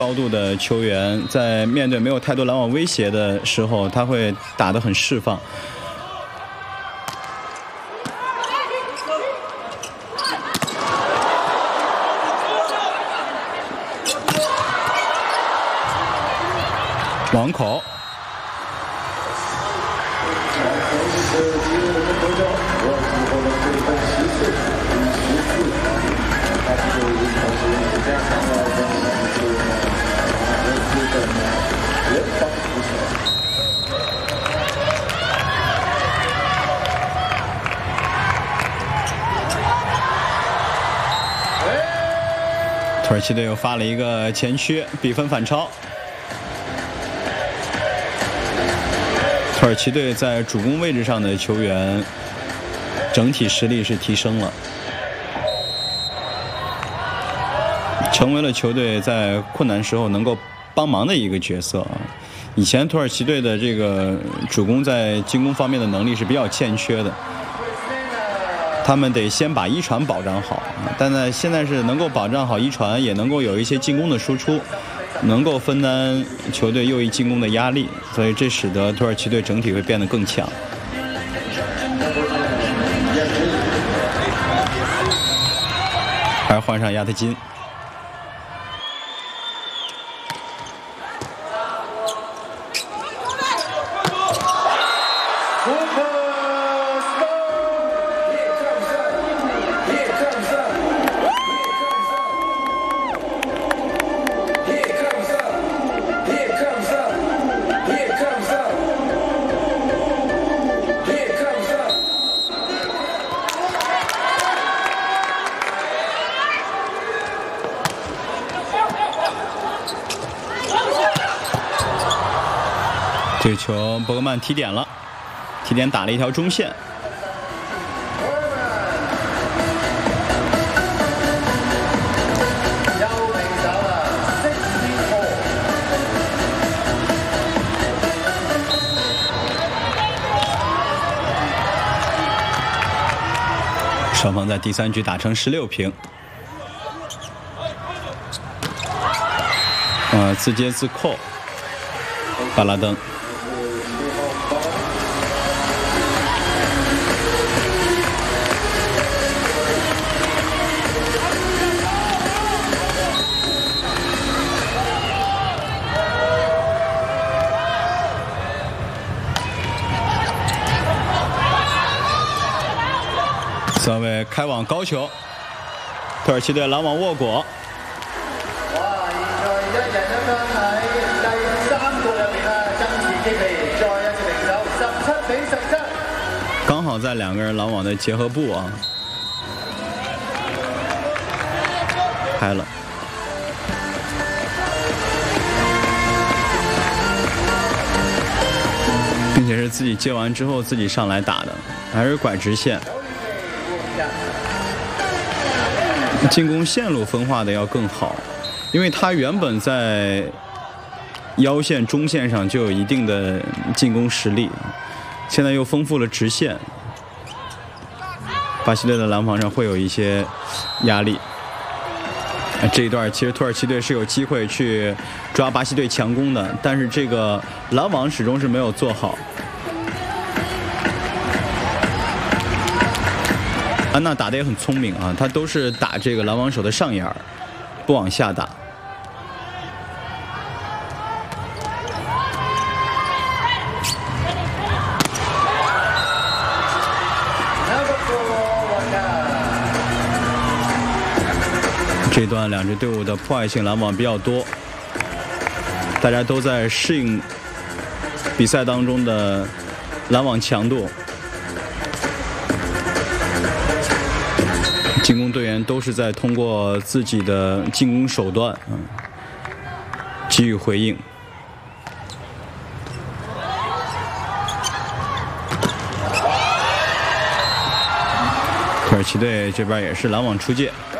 高度的球员在面对没有太多拦网威胁的时候，他会打得很释放。网口。土耳其队又发了一个前屈，比分反超。土耳其队在主攻位置上的球员整体实力是提升了，成为了球队在困难时候能够帮忙的一个角色。以前土耳其队的这个主攻在进攻方面的能力是比较欠缺的，他们得先把一传保障好，但在现在是能够保障好一传，也能够有一些进攻的输出，能够分担球队右翼进攻的压力，所以这使得土耳其队整体会变得更强。还换上亚特金。这个球伯格曼提点了，提点打了一条中线。双方在第3局打成16平。自接自扣，巴拉登。三位开网高球，土耳其队拦网握果。刚好在2个人拦网的结合部啊，开了。并且是自己接完之后自己上来打的，还是拐直线。进攻线路分化的要更好，因为他原本在腰线、中线上就有一定的进攻实力，现在又丰富了直线，巴西队的拦防上会有一些压力。这一段其实土耳其队是有机会去抓巴西队强攻的，但是这个拦网始终是没有做好。安娜打得也很聪明啊，她都是打这个拦网手的上沿，不往下打。这段2支队伍的破坏性拦网比较多，大家都在适应比赛当中的拦网强度。进攻队员都是在通过自己的进攻手段给予回应。土耳其队这边也是拦网出界。